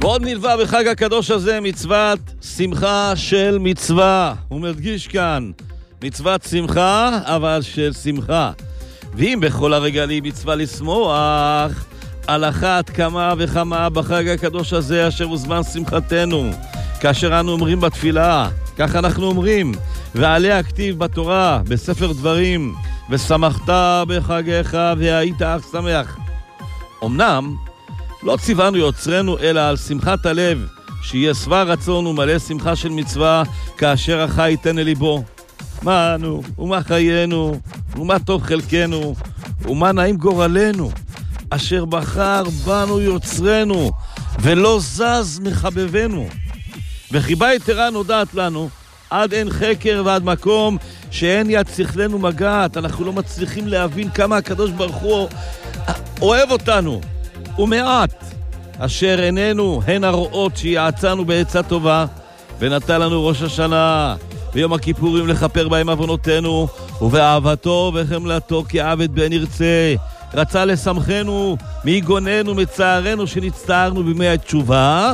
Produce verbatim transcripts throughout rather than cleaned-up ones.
ועוד נלווה בחג הקדוש הזה מצוות שמחה של מצווה. הוא מדגיש כאן, מצוות שמחה, אבל של שמחה. ואם בכל הרגלים מצווה לשמוח, על אחת כמה וכמה בחג הקדוש הזה אשר הוא זמן שמחתנו. כאשר אנו אומרים בתפילה, כך אנחנו אומרים, ועליה כתיב בתורה, בספר דברים, ושמחת בחגיך והיית אך שמח. אמנם, לא ציוונו יוצרנו אלא על שמחת הלב, שיהיה שבע רצון ומלא שמחה של מצווה, כאשר החי ייתן לליבו. מה אנו, ומה חיינו, ומה טוב חלקנו, ומה נעים גורלנו, אשר בחר בנו יוצרנו, ולא זז מחבבנו. וחיבה יתרה נודעת לנו, עד אין חקר ועד מקום, שאין יד שכלנו מגעת. אנחנו לא מצליחים להבין כמה הקדוש ברוך הוא אוהב אותנו. ומעט אשר עינינו הן הרואות שיעצנו בעצה טובה, ונתן לנו ראש השנה ויום הכיפורים לכפר בהם עוונותינו, ובאהבתו וחמלתו כעבד בן ירצה רצה לשמחנו מיגוננו מצערנו שנצטערנו בימי התשובה.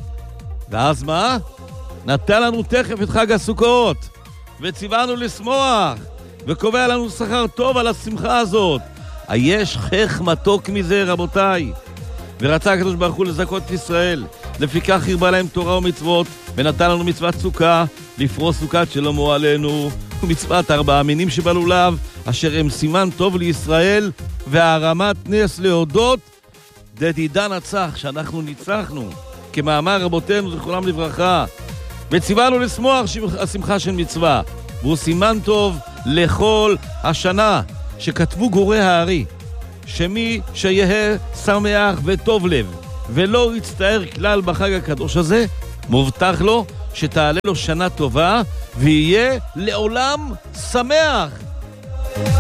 ואז מה? נתן לנו תכף את חג הסוכות, וציוונו לשמוח, וקובע לנו שכר טוב על השמחה הזאת. היש חך מתוק מזה, רבותיי. ורצה הקדוש ברוך הוא לזכות את ישראל, לפיכך הרבה להם תורה ומצוות, ונתן לנו מצוות סוכה, לפרוס סוכת שלמה עלינו, ומצוות ארבעה מינים שבלולב, אשר הם סימן טוב לישראל, והרמת נס להודות, דדידה נצח, שאנחנו ניצחנו, כמאמר רבותינו זכרונם לברכה. וציוונו לשמוח השמחה של מצווה, והוא סימן טוב לכל השנה, שכתבו גורי הארי, שמי שיהיה שמח וטוב לב, ולא יצטער כלל בחג הקדוש הזה, מובטח לו שתעלה לו שנה טובה, ויהיה לעולם שמח.